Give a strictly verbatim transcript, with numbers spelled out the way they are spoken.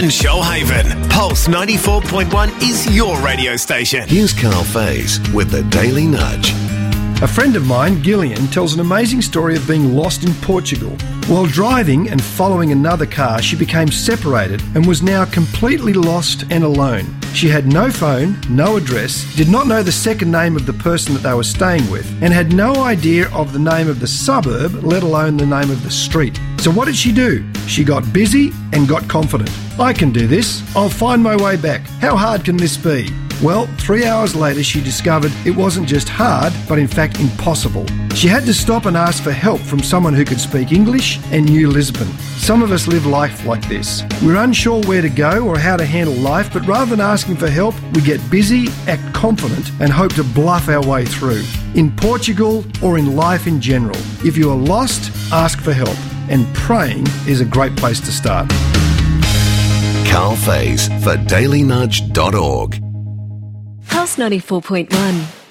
and Shoalhaven. Pulse ninety-four point one is your radio station. Here's Carl Faze with the Daily Nudge. A friend of mine, Gillian, tells an amazing story of being lost in Portugal. While driving and following another car, she became separated and was now completely lost and alone. She had no phone, no address, did not know the second name of the person that they were staying with, and had no idea of the name of the suburb, let alone the name of the street. So what did she do? She got busy and got confident. I can do this. I'll find my way back. How hard can this be? Well, three hours later she discovered it wasn't just hard, but in fact impossible. She had to stop and ask for help from someone who could speak English and knew Lisbon. Some of us live life like this. We're unsure where to go or how to handle life, but rather than asking for help, we get busy, act confident, and hope to bluff our way through. In Portugal or in life in general, if you are lost, ask for help. And praying is a great place to start. Carl Faze for daily nudge dot org. Pulse ninety-four point one.